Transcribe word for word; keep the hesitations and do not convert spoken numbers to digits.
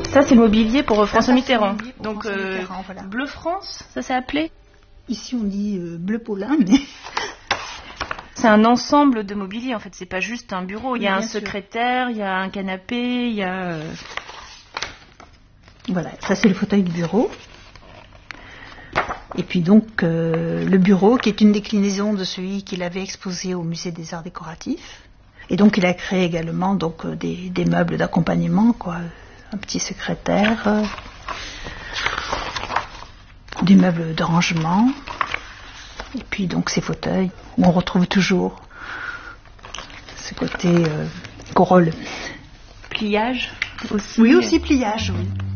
Ça, c'est le mobilier pour François ça, Mitterrand. Pour Donc, François euh, Mitterrand, voilà. Bleu France, ça s'est appelé. Ici, on dit euh, bleu Paulin, mais... C'est un ensemble de mobilier, en fait. C'est pas juste un bureau. Il y a Oui, un bien sûr. secrétaire, il y a un canapé, il y a... euh, Voilà, ça c'est le fauteuil de bureau. Et puis donc euh, le bureau qui est une déclinaison de celui qu'il avait exposé au musée des arts décoratifs. Et donc il a créé également donc euh, des, des meubles d'accompagnement, quoi, un petit secrétaire, euh, des meubles de rangement, et puis donc ces fauteuils où on retrouve toujours ce côté euh, Corolle. pliage aussi. Oui, aussi pliage, oui.